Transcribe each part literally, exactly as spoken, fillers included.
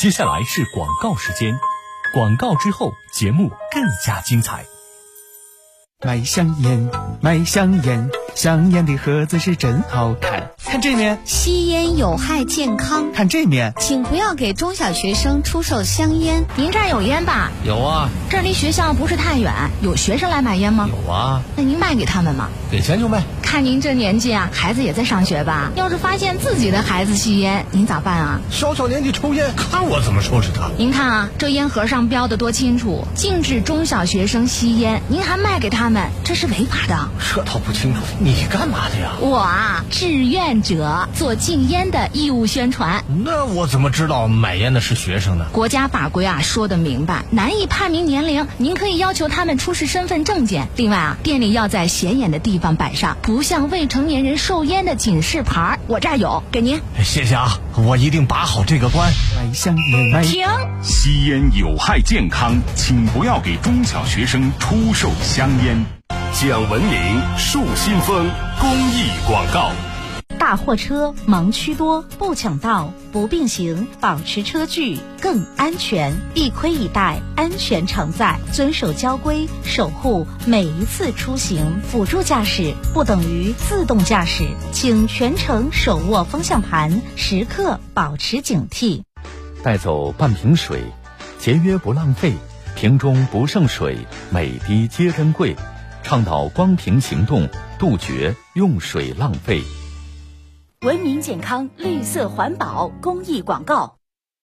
接下来是广告时间，广告之后节目更加精彩。 买香烟，买香烟，香烟的盒子是真好看。看这面， 吸烟有害健康。 看这面， 请不要给中小学生出售香烟。 您这儿有烟吧？ 有啊。 这儿离学校不是太远，有学生来买烟吗？ 有啊。 那您卖给他们吗？ 给钱就卖。 看您这年纪啊，孩子也在上学吧？要是发现自己的孩子吸烟，您咋办啊？ 小小年纪抽烟，看我怎么收拾他。 您看啊，这烟盒上标的多清楚，禁止中小学生吸烟，您还卖给他们，这是违法的。 这倒不清楚，你干嘛的呀？ 我啊，志愿者，做禁烟的义务宣传。 那我怎么知道买烟的是学生呢？ 国家法规啊说得明白，难以判明年龄，您可以要求他们出示身份证件。另外啊，店里要在显眼的地方摆上不向未成年人售烟的警示牌，我这儿有，给您。 谢谢啊，我一定把好这个关。 买香烟，买停！ 吸烟有害健康，请不要给中小学生出售香烟。 讲文明树新风公益广告。 大货车盲区多，不抢道，不并行，保持车距更安全。一盔一带，安全常在。遵守交规，守护每一次出行。辅助驾驶不等于自动驾驶，请全程手握方向盘，时刻保持警惕。 带走半瓶水，节约不浪费，瓶中不剩水，每滴皆珍贵。倡导光瓶行动，杜绝用水浪费。 文明健康，绿色环保公益广告。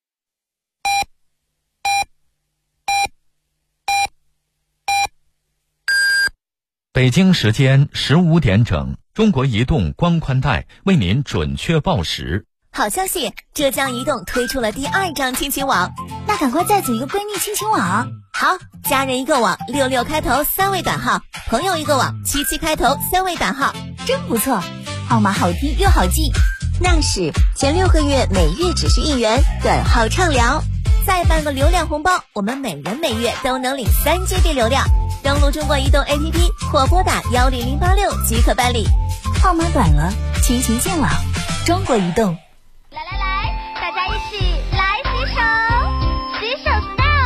北京时间十五点整，中国移动光宽带为您准确报时。 好消息，浙江移动推出了第二张亲情网， 那赶快再组一个闺蜜亲情网。 好，家人一个网，六六开头三位短号；朋友一个网，七七开头三位短号， 真不错，号码好听又好记。 那是前六个月每月只需一元，短号畅聊，再办个流量红包，我们每人每月都能领三 G B 流量。登录中国移动 A P P 或拨打幺零零八六即可办理。 号码短了，亲情渐老，中国移动。